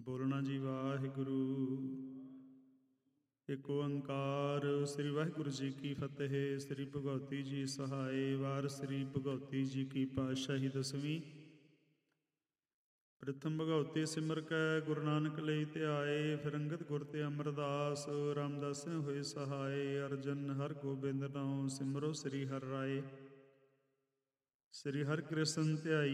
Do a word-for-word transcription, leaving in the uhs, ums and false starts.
ਬੋਲਣਾ ਜੀ ਵਾਹਿਗੁਰੂ। ਏਕ ਓੰਕਾਰ। ਸ੍ਰੀ ਵਾਹਿਗੁਰੂ ਜੀ ਕੀ ਫਤਿਹ। ਸ੍ਰੀ ਭਗਵਤੀ ਜੀ ਸਹਾਏ। ਵਾਰ ਸ੍ਰੀ ਭਗਵਤੀ ਜੀ ਕੀ ਪਾਤਸ਼ਾਹੀ ਦਸਵੀਂ। ਪ੍ਰਥਮ ਭਗਵਤੀ ਸਿਮਰ ਕੈ ਗੁਰੂ ਨਾਨਕ ਲਈ ਧਿਆਏ। ਫਿਰ ਅੰਗਦ ਗੁਰ ਤੇ ਅਮਰਦਾਸ ਰਾਮਦਾਸ ਹੋਏ ਸਹਾਏ। ਅਰਜਨ ਹਰ ਗੋਬਿੰਦ ਨਾਉ ਸਿਮਰੋ ਸ੍ਰੀ ਹਰਿ ਰਾਏ। ਸ੍ਰੀ ਹਰਿ ਕ੍ਰਿਸ਼ਨ ਧਿਆਈ